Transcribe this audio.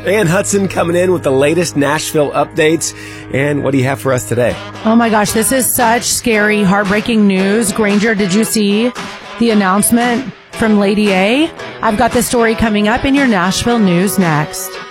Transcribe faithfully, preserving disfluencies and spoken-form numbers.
Ann Hudson coming in with the latest Nashville updates. And what do you have for us today? Oh my gosh, this is such scary, heartbreaking news. Granger, did you see the announcement from Lady A? I've got the story coming up in your Nashville news next.